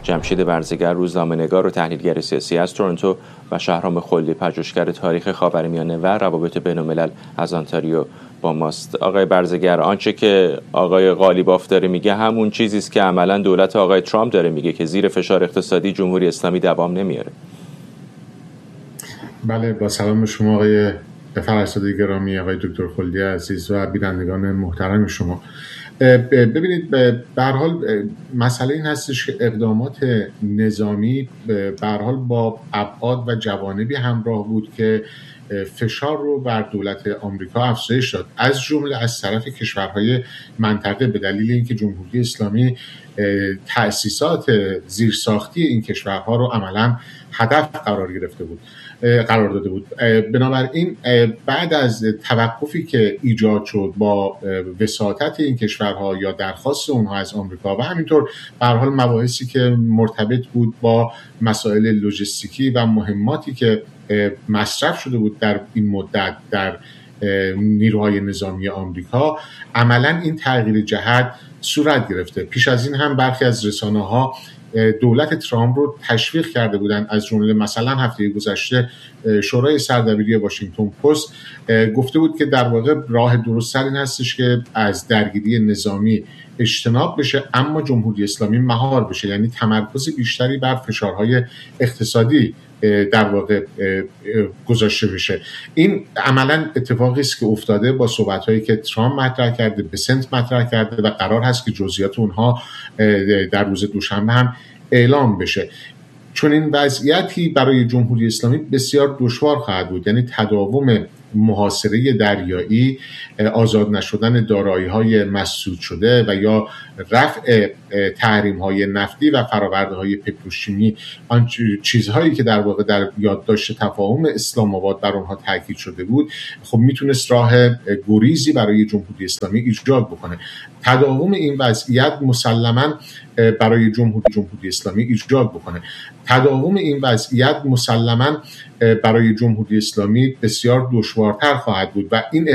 جمشید برزگر، روزنامه‌نگار و تحلیلگر سیاسی از تورنتو، و شهرام خلدی، پژوهشگر تاریخ خاورمیانه و روابط بین‌الملل از آنتاریو با ماست. آقای برزگر، آنچه که آقای قالیباف داره میگه همون چیزی است که عملاً دولت آقای ترامپ داره میگه که زیر فشار اقتصادی جمهوری اسلامی دوام نمیاره. بله، با سلام شما آقای فرستاده گرامی، آقای دکتر خلدی عزیز و بینندگان محترم شما. ببینید، به هر حال مسئله این هستش که اقدامات نظامی به هر حال با ابعاد و جوانبی همراه بود که فشار رو بر دولت آمریکا افزایش داد، از جمله از طرف کشورهای منطقه، به دلیل اینکه جمهوری اسلامی تأسیسات زیرساختی این کشورها رو عملاً هدف قرار داده بود. بنابراین بعد از توقفی که ایجاد شد با وساطت این کشورها یا درخواست اونها از آمریکا و همینطور به هر حال مباحثی که مرتبط بود با مسائل لوجستیکی و مهماتی که مصرف شده بود در این مدت در نیروهای نظامی آمریکا، عملاً این تغییر جهت صورت گرفته. پیش از این هم برخی از رسانه‌ها دولت ترامپ رو تشویق کرده بودند، از جمله مثلا هفته گذشته شورای سردبیری واشنگتن پست گفته بود که در واقع راه درست‌تر این هستش که از درگیری نظامی اجتناب بشه، اما جمهوری اسلامی مهار بشه، یعنی تمرکز بیشتری بر فشارهای اقتصادی در واقع گذاشته بشه. این عملا اتفاقی است که افتاده با صحبت‌هایی که ترامپ مطرح کرده، بسنت مطرح کرده و قرار هست که جزئیات اونها در روز دوشنبه هم اعلام بشه. چون این وضعیتی برای جمهوری اسلامی بسیار دشوار خواهد بود، یعنی تداوم محاصره دریایی، آزاد نشدن دارایی‌های مسدود شده و یا رفع تحریم‌های نفتی و فرآورده‌های پتروشیمی، آن چیزهایی که در واقع در یادداشت تفاهم اسلام آباد بر آنها تاکید شده بود، خب میتونست راه گریزی برای جمهوری اسلامی ایجاد بکنه. تداوم این وضعیت مسلماً برای جمهوری اسلامی ایجاد بکنه. تداوم این وضعیت مسلماً برای جمهوری اسلامی بسیار دشوارتر خواهد بود و این